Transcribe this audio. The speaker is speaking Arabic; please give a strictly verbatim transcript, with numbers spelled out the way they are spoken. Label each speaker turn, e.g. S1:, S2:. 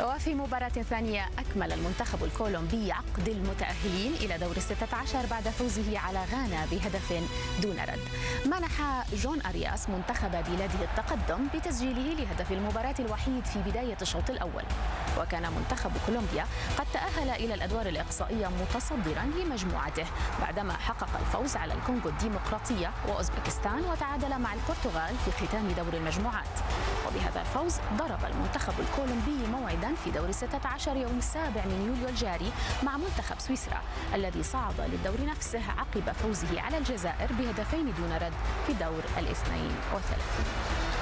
S1: وفي مباراة ثانية أكمل المنتخب الكولومبي عقد المتأهلين إلى دور الستة عشر بعد فوزه على غانا بهدف دون رد. منح جون أرياس منتخب بلاده التقدم بتسجيله لهدف المباراة الوحيد في بداية الشوط الأول، وكان منتخب كولومبيا قد تأهل إلى الأدوار الإقصائية متصدرا لمجموعته بعدما حقق الفوز على الكونغو الديمقراطية وأوزبكستان وتعادل مع البرتغال في ختام دور المجموعات. وبهذا الفوز ضرب المنتخب الكولومبي موعدا في دور الستة عشر يوم السابع من يوليو الجاري مع منتخب سويسرا الذي صعد للدور نفسه عقب فوزه على الجزائر بهدفين دون رد في دور الاثنين والثلاثين.